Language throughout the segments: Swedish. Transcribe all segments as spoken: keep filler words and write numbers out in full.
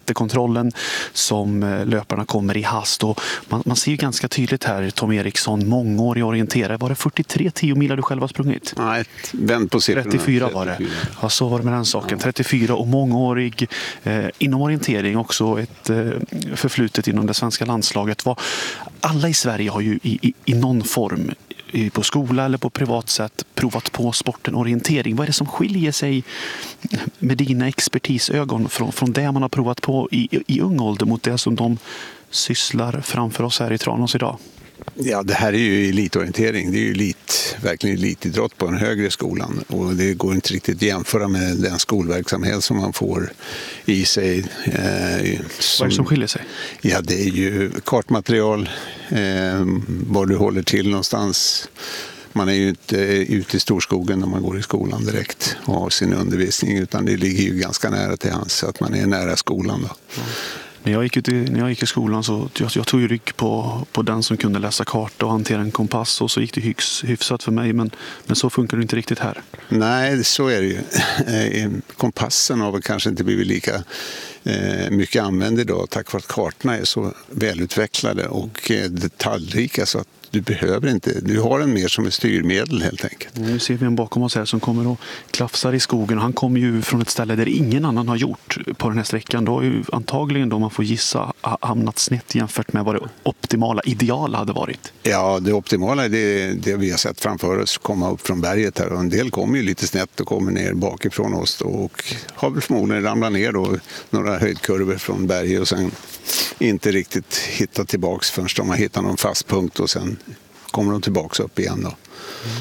jättekontrollen som löparna kommer i hast. Och man, man ser ju ganska tydligt här, Tom Eriksson, mångårig orienterare. Var det fyrtiotre tio milar du själv har sprungit? Nej, vänd på siffrorna. trettiofyra var det. Ja, så var det med den saken. trettiofyra och mångårig eh, inom orientering, också ett eh, förflutet inom det svenska landslaget. Var, alla i Sverige har ju i, i, i någon form, i, på skola eller på privat sätt, provat på sporten orientering. Vad är det som skiljer sig med dina expertisögon från, från det man har provat på i, i ung ålder mot det som de sysslar framför oss här i Tranås idag? Ja, det här är ju elitorientering. Det är ju elit, verkligen elitidrott på den högre skolan. Och det går inte riktigt att jämföra med den skolverksamhet som man får i sig. Eh, som, Vad är det som skiljer sig? Ja, det är ju kartmaterial, eh, var du håller till någonstans. Man är ju inte ute i storskogen när man går i skolan direkt och har sin undervisning, utan det ligger ju ganska nära till hands, så att man är nära skolan då. Mm. När jag gick, ut i, när jag gick i skolan så jag, jag tog ju rygg på, på den som kunde läsa karta och hantera en kompass, och så gick det hyfs, hyfsat för mig, men, men så funkar det inte riktigt här. Nej, så är det ju. Kompassen har väl kanske inte blivit lika eh, mycket använd idag, tack vare att kartorna är så välutvecklade och eh, detaljrika, så att du behöver inte, du har en mer som ett styrmedel helt enkelt. Nu ser vi en bakom oss här som kommer och klafsar i skogen. Han kommer ju från ett ställe där ingen annan har gjort på den här sträckan. Då har ju antagligen, då man får gissa, hamnat snett jämfört med vad det optimala, ideala hade varit. Ja, det optimala är det, det vi har sett framför oss komma upp från berget här. Och en del kommer ju lite snett och kommer ner bakifrån oss då, och har väl förmodligen ramlat ner då några höjdkurvor från berget och sen inte riktigt hittat tillbaks förrän de har hittat någon fast punkt, och sen kommer de tillbaka upp igen då. Mm.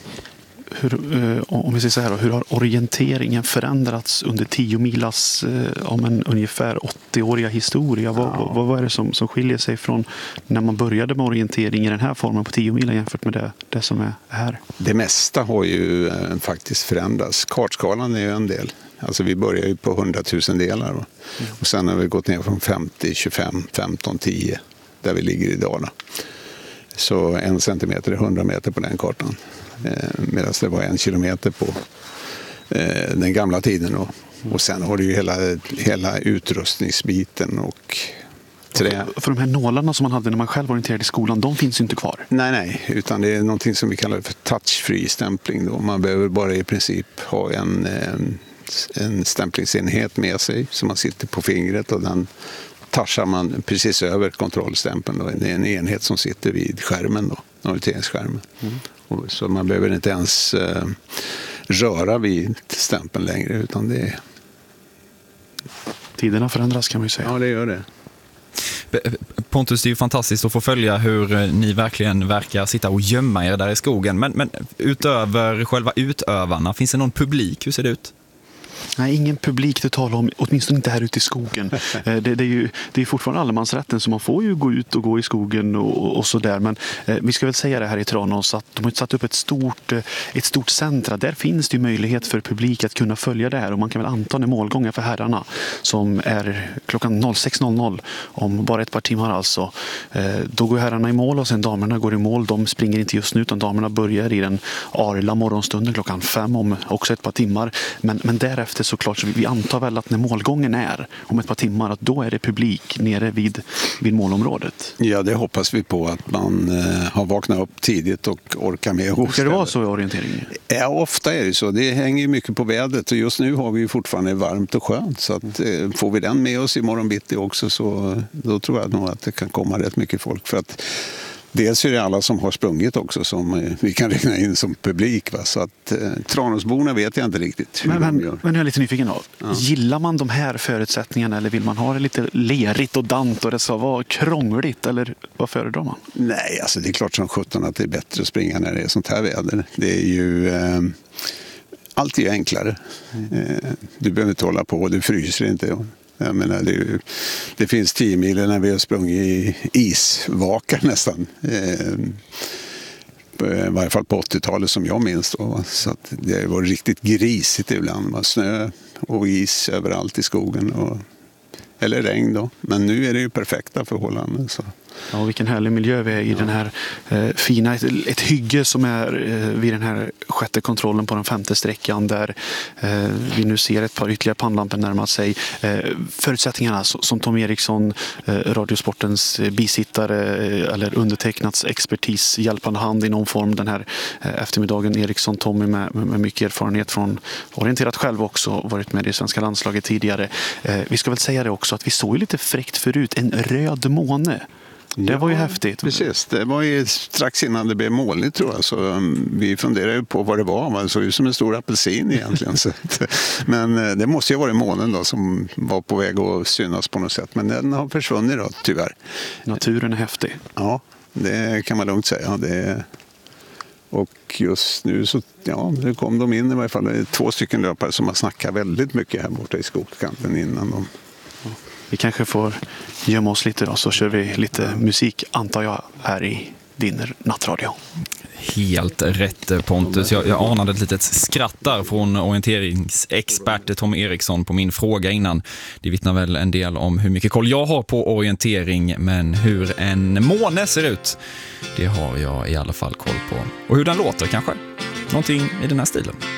Hur, eh, om vi säger så här då, hur har orienteringen förändrats under tio milas eh, om en ungefär åttio-åriga historia? Vad, ja. vad, vad är det som, som skiljer sig från när man började med orientering i den här formen på tio mila jämfört med det, det som är här? Det mesta har ju eh, faktiskt förändrats. Kartskalan är ju en del. Alltså vi börjar ju på hundratusen delar då. Mm. Och sen har vi gått ner från femtio, tjugofem, femton, tio där vi ligger idag då. Så en centimeter är hundra meter på den kartan. Eh, medan det var en kilometer på eh, den gamla tiden. Då. Och sen har du ju hela, hela utrustningsbiten och trä. För de här nålarna som man hade när man själv orienterade i skolan, de finns ju inte kvar. Nej, nej. Utan det är någonting som vi kallar för touch-free stämpling då. Man behöver bara i princip ha en, en, en stämplingsenhet med sig som man sitter på fingret, och den touchar man precis över kontrollstämpeln då. Det är en enhet som sitter vid skärmen då, orienteringsskärmen. Mm. Och så man behöver inte ens eh, röra vid stämpeln längre, utan det är... Tiderna förändras, kan man ju säga. Ja, det gör det. Pontus, det är ju fantastiskt att få följa hur ni verkligen verkar sitta och gömma er där i skogen. Men, men utöver själva utövarna, finns det någon publik? Hur ser det ut? Nej, ingen publik du talar om, åtminstone inte här ute i skogen. det, det är ju det är fortfarande allemansrätten, så man får ju gå ut och gå i skogen och, och så där. Men eh, vi ska väl säga det här i Tranås att de har satt upp ett stort, ett stort centra. Där finns det ju möjlighet för publik att kunna följa det här, och man kan väl anta en målgången för herrarna som är klockan sex noll noll om bara ett par timmar alltså. Eh, då går herrarna i mål och sen damerna går i mål. De springer inte just nu, utan damerna börjar i den arla morgonstunden klockan fem om också ett par timmar. Men, men därefter såklart, så vi antar väl att när målgången är om ett par timmar, att då är det publik nere vid, vid målområdet. Ja, det hoppas vi på, att man eh, har vaknat upp tidigt och orkar med. Ska det vara så i orienteringen? Ja, ofta är det så. Det hänger ju mycket på vädret, och just nu har vi ju fortfarande varmt och skönt, så att, eh, får vi den med oss i morgon bitti också, så då tror jag nog att det kan komma rätt mycket folk. För att dels är det alla som har sprungit också som vi kan räkna in som publik. Va? Så att eh, Tranåsborna vet jag inte riktigt hur men, de men, gör. Men jag är lite nyfiken då. Ja. Gillar man de här förutsättningarna, eller vill man ha det lite lerigt och dant och det ska vara krångligt, eller vad föredrar man? Nej, alltså det är klart som sjutton att det är bättre att springa när det är sånt här väder. Det är ju... Eh, allt är ju enklare. Mm. Eh, du behöver inte hålla på, du fryser inte. Jag menar, det, är ju, det finns tio mil när vi har sprungit i isvakar nästan. Eh, I varje fall på åttiotalet som jag minns då. Så att det var riktigt grisigt ibland. Det var snö och is överallt i skogen. Och, eller regn då. Men nu är det ju perfekta förhållanden. Så. Ja, vilken härlig miljö vi är i, ja. Den här eh, fina, ett, ett hygge som är eh, vid den här sjätte kontrollen på den femte sträckan där eh, vi nu ser ett par ytterligare pannlampor närma sig. Eh, förutsättningarna som Tom Eriksson, eh, Radiosportens bisittare eh, eller undertecknats expertis, hjälpande hand i någon form den här eh, eftermiddagen. Eriksson, Tommy med, med mycket erfarenhet från orienterat själv också, varit med i svenska landslaget tidigare. Eh, vi ska väl säga det också att vi såg lite fräckt förut, en röd måne. Det ja, var ju häftigt. Precis, det var ju strax innan det blev molnigt tror jag. Så um, vi funderade ju på vad det var. Man såg ju som en stor apelsin egentligen. Så, men det måste ju ha varit månen då som var på väg att synas på något sätt. Men den har försvunnit då, tyvärr. Naturen är häftig. Ja, det kan man lugnt säga. Det, och just nu så ja, nu kom de in i varje fall. Det är två stycken löpare som har snackat väldigt mycket här borta i skogskanten innan de... Vi kanske får gömma oss lite då, så kör vi lite musik, antar jag, här i din nattradio. Helt rätt, Pontus. Jag, jag anade ett litet skratt där från orienteringsexpert Tom Eriksson på min fråga innan. Det vittnar väl en del om hur mycket koll jag har på orientering, men hur en måne ser ut, det har jag i alla fall koll på. Och hur den låter kanske. Någonting i den här stilen.